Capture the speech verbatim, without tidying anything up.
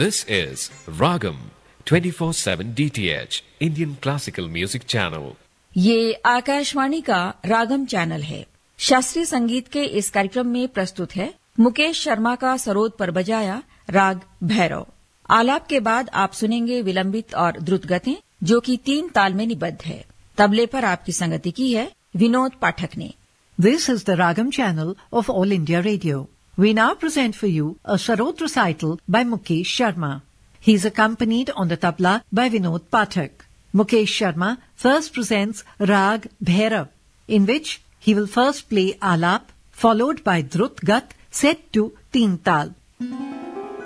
This is Ragam twenty-four seven D T H Indian Classical Music Channel. ये आकाशवाणी का रागम channel है। शास्त्रीय संगीत के इस कार्यक्रम में प्रस्तुत है मुकेश शर्मा का सरोद पर बजाया राग भैरव। आलाप के बाद आप सुनेंगे विलंबित और द्रुत गतें जो कि तीन ताल में निबद्ध है। तबले पर आपकी संगति की है विनोद पाठक ने। This is the Ragam channel of All India Radio. We now present for you a Sarod recital by Mukesh Sharma. He is accompanied on the tabla by Vinod Pathak. Mukesh Sharma first presents Rag Bhairav, in which he will first play Alap, followed by Drut Gat set to Teen Tal.